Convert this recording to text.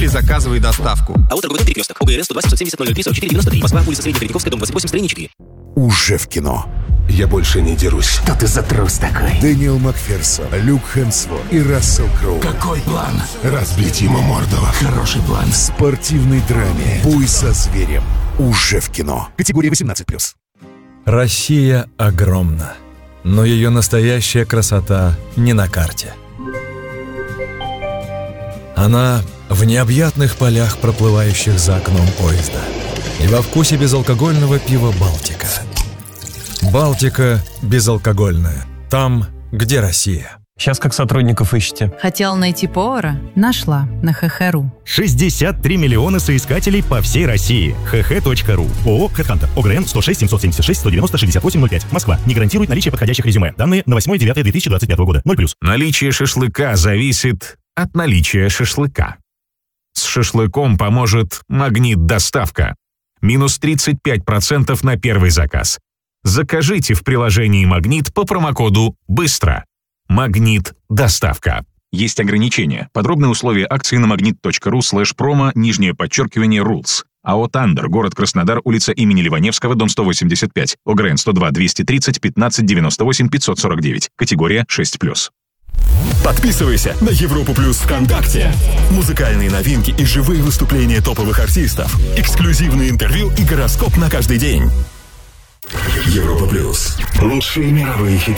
заказывай доставку. А вот торговый перекресток. ОГРН 120 770 03 44 93. Москва, улица Средняя Третьяковская, дом 28, строение 4. Уже в кино. Я больше не дерусь. Что ты за трус такой? Дэниел Макферсон, Люк Хемсворт и Рассел Кроу. Какой план? Разбить ему морду. Хороший план. В спортивной драме «Бой со зверем». Уже в кино. Категория 18+. Россия огромна, но ее настоящая красота не на карте. Она в необъятных полях, проплывающих за окном поезда, и во вкусе безалкогольного пива «Балтика». «Балтика» безалкогольная. Там, где Россия. Сейчас как сотрудников ищете? Хотел найти повара? Нашла на ХХ.ру. 63 миллиона соискателей по всей России. hh.ru. ООО «Хэдхантер». ОГРН 106 776 190 6805. Москва. Не гарантирует наличие подходящих резюме. Данные на 8.9.2025 года. 0+. Наличие шашлыка зависит от наличия шашлыка. С шашлыком поможет «Магнит Доставка». Минус 35% на первый заказ. Закажите в приложении «Магнит» по промокоду «Быстро». «Магнит Доставка». Есть ограничения. Подробные условия акции на magnet.ru/promo_rules. АО «Тандер», город Краснодар, улица имени Ливаневского, дом 185. ОГРН 102 230 15 98 549. Категория 6+. Подписывайся на Европу Плюс ВКонтакте. Музыкальные новинки и живые выступления топовых артистов. Эксклюзивные интервью и гороскоп на каждый день. Европа Плюс. Лучшие мировые хиты.